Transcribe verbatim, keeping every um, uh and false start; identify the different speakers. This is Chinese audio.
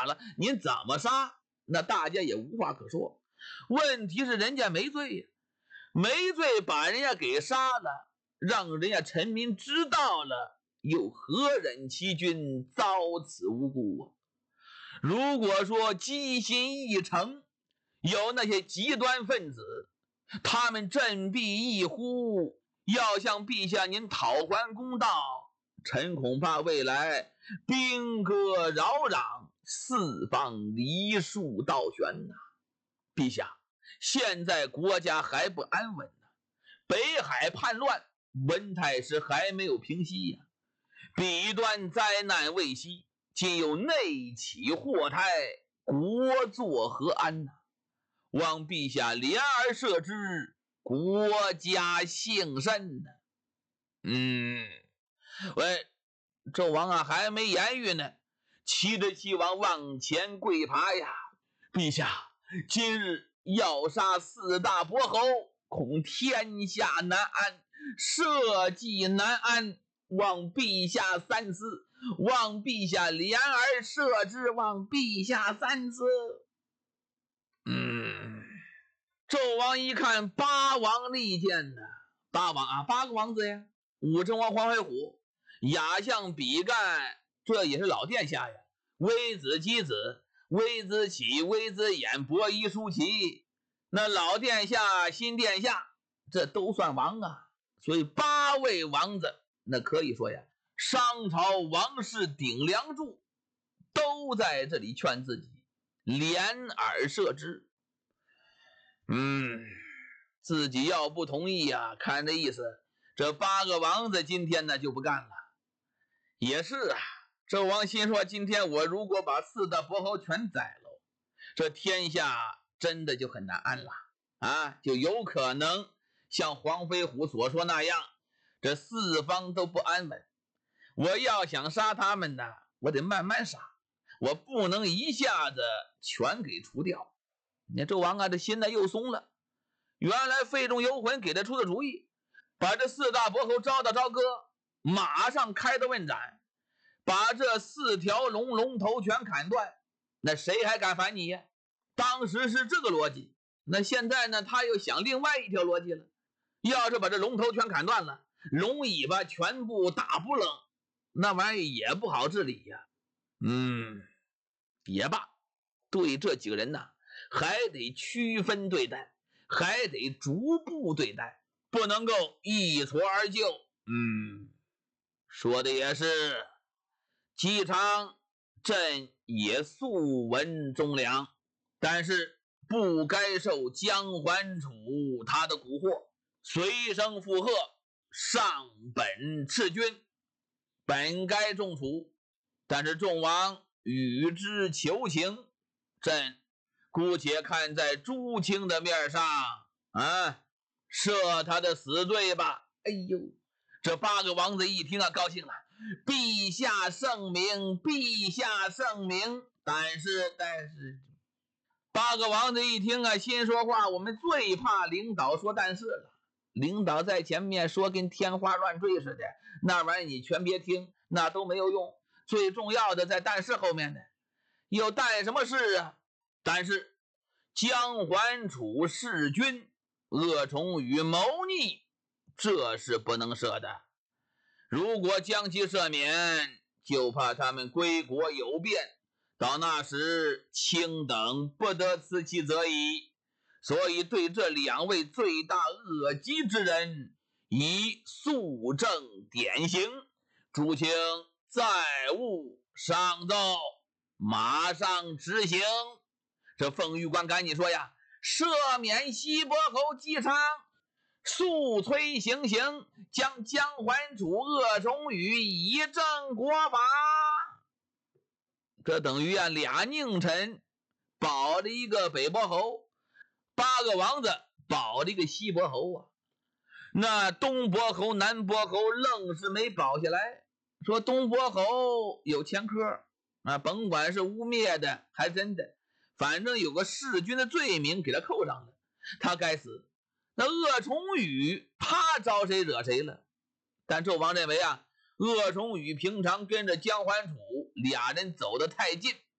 Speaker 1: 杀了，您怎么杀？那大家也无话可说。问题是人家没罪呀，没罪把人家给杀了，让人家臣民知道了，又何忍其君遭此无辜啊？如果说积心一诚，有那些极端分子，他们振臂一呼，要向陛下您讨还公道，臣恐怕未来兵戈扰攘，四方梨树倒悬呐、啊！陛下，现在国家还不安稳呢、啊，北海叛乱，文太师还没有平息呀、啊，彼端灾难未息，今有内起祸胎，国作何安呐、啊？望陛下怜而赦之，国家幸甚呢、啊。嗯，喂，纣王啊，还没言语呢，骑着齐王往前跪爬呀！陛下，今日要杀四大伯侯，恐天下难安，社稷难安，望陛下三思，望陛下怜而赦之，望陛下三思。嗯，纣王一看八王力荐呢，八王啊，八个王子呀，武成王黄飞虎、亚相比干，这也是老殿下呀，微子箕子、微子启、微子衍、伯夷叔齐，那老殿下、新殿下，这都算王啊。所以八位王子，那可以说呀，商朝王室顶梁柱，都在这里劝自己怜而赦之。嗯，自己要不同意呀、啊，看这意思，这八个王子今天呢就不干了。也是啊，纣王心说，今天我如果把四大伯侯全宰了，这天下真的就很难安了啊，就有可能像黄飞虎所说那样，这四方都不安稳。我要想杀他们呢，我得慢慢杀，我不能一下子全给除掉。你看纣王啊，这心呢又松了。原来费仲游魂给他出的主意，把这四大伯侯招到朝歌，马上开刀问斩，把这四条龙龙头全砍断，那谁还敢反你呀？当时是这个逻辑。那现在呢，他又想另外一条逻辑了，要是把这龙头全砍断了，龙尾巴全部打不冷，那玩意儿也不好治理呀。嗯，也罢，对这几个人呢，还得区分对待，还得逐步对待，不能够一蹴而就。嗯，说的也是。姬昌朕也素闻忠良，但是不该受姜桓楚他的蛊惑，随声附和，上本弑君，本该重处，但是众王与之求情，朕姑且看在朱清的面上啊，赦他的死罪吧。哎呦，这八个王子一听啊，高兴了，陛下圣明，陛下圣明。但是但是八个王子一听啊，心说话，我们最怕领导说但是了。领导在前面说跟天花乱坠似的，那玩意儿你全别听，那都没有用。最重要的在但是后面呢，有但什么事啊？但是姜桓楚弑君，恶宠与谋逆，这是不能赦的。如果将其赦免，就怕他们归国有变，到那时卿等不得辞其责矣。所以对这两位罪大恶极之人，以肃正典刑。诸卿再勿上奏，马上执行。这凤玉官赶紧说呀，赦免西伯侯姬昌，速催行刑，将姜桓楚、鄂崇宇以正国法。这等于啊，俩佞臣保着一个北伯侯，八个王子保着一个西伯侯啊。那东伯侯、南伯侯愣是没保下来，说东伯侯有前科啊，甭管是污蔑的还真的，反正有个弑君的罪名给他扣上了，他该死。那鄂崇宇他招谁惹谁了？但纣王认为啊，鄂崇宇平常跟着姜桓楚俩人走得太近，